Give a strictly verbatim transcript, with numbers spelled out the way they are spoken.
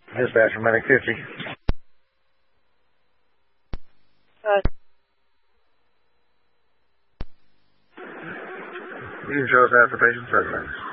Dispatcher, Medic fifty. Uh, You can show us after patient settlements.